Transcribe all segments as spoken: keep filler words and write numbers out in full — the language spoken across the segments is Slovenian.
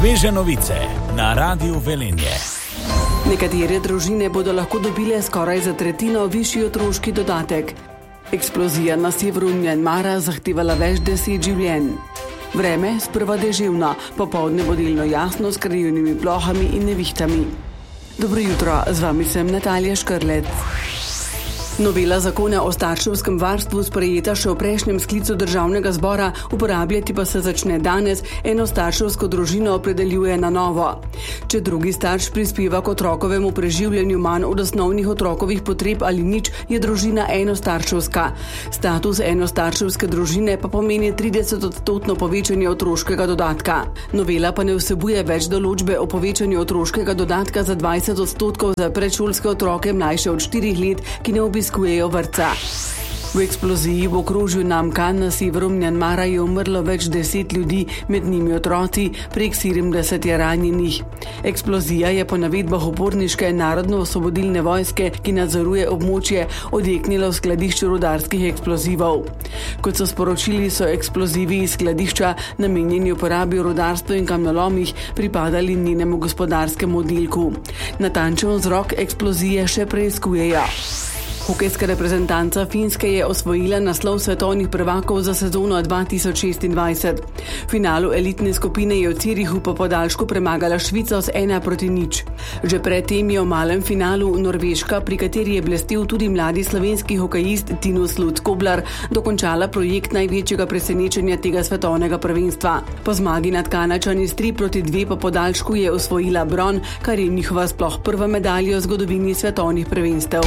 Sveže novice na Radiu Velenje. Nekatere družine bodo lahko dobile skoraj za tretjino višji otroški dodatek. Eksplozija na severu Mjanmara zahtevala več deset življenj. Vreme sprva deževno, popoldne bo delno jasno s krajevnimi plohami in nevihtami. Dobro jutro, z vami sem Natalija Škrlec. Novela zakona o starševskem varstvu, sprejeta še v prejšnjem sklicu državnega zbora, uporabljati pa se začne danes, eno starševsko družino opredeljuje na novo. Če drugi starš prispeva k otrokovemu preživljanju manj od osnovnih otrokovih potreb ali nič, je družina enostarševska. Status enostarševske družine pa pomeni trideset odstotno povečanje otroškega dodatka. Novela pa ne vsebuje več določbe o povečanju otroškega dodatka za dvajset odstotkov za predšolske otroke mlajše od štirih let, ki ne obiskujejo vrtca. V eksploziji v okrožju Namkan na severu Mjanmara je umrlo več deset ljudi, med njimi otroci, prek sedemdeset je ranjenih. Eksplozija je po navedbah uporniške narodno-osvobodilne vojske, ki nadzoruje območje, odjeknila v skladišču rudarskih eksplozivov. Kot so sporočili, so eksplozivi iz skladišča, namenjeni uporabi v rudarstvu in kamnolomih, pripadali njenemu gospodarskemu oddelku. Natančen vzrok eksplozije še preiskujejo. Hokejska reprezentanca Finske je osvojila naslov svetovnih prvakov za sezono dva tisoč šestindvajset. V finalu elitne skupine je v Zürichu po podaljšku premagala Švico z ena proti nič. Že predtem je v malem finalu Norveška, pri kateri je blestel tudi mladi slovenski hokejist Tinus Lutz-Koblar, dokončala projekt največjega presenečenja tega svetovnega prvenstva. Po zmagi nad Kanačani s tri proti dve po podaljšku je osvojila bron, kar je njihova sploh prva medalja v zgodovini svetovnih prvenstev.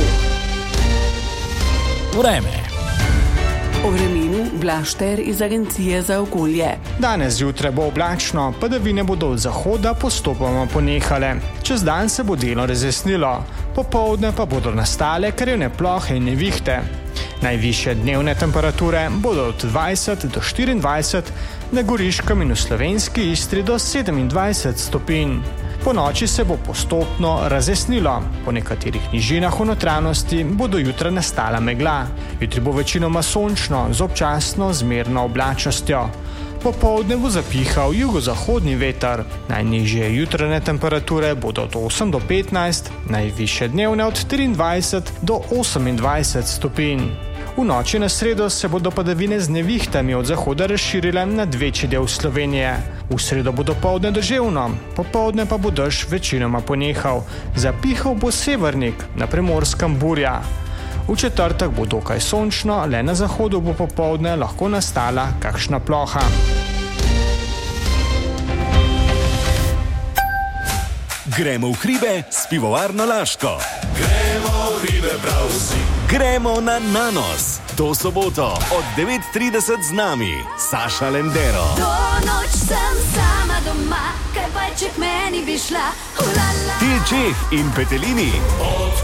Vreme. O vremenu Blaž Šter iz Agencije za okolje. Danes zjutraj bo oblačno, padavine bodo od zahoda postopoma ponehale. Čez dan se bo delno razjasnilo, popoldne pa bodo nastale krajevne plohe in nevihte. Najvišje dnevne temperature bodo od dvajset do štiriindvajset, na Goriškem in v slovenski Istri do sedemindvajset stopinj. Po noči se bo postopno razjasnilo. Po nekaterih nižinah v notranjosti bodo jutra nastala megla. Jutri bo večinoma sončno z občasno zmerno oblačnostjo. Popoldne bo zapihal jugozahodni veter. Najnižje jutranje temperature bodo od osem do petnajst, najvišje dnevne od triindvajset do osemindvajset stopinj. V noči na sredo se bodo padavine z nevihtami od zahoda razširile nad večji del Slovenije. V sredo bo dopoldne deževno, popoldne pa bo dež večinoma ponehal. Zapihal bo severnik, na Primorskem burja. V četrtek bo dokaj sončno, le na zahodu bo popoldne lahko nastala kakšna ploha. Gremo v hribe s pivovarno Laško. Gremo v hribe prav vsi. Gremo na Nanos. To soboto od devet trideset z nami Saša Lendero. Do noč sem sama doma, kaj pa če k meni bi šla. Ulala. Tilčeh in Petelini. Od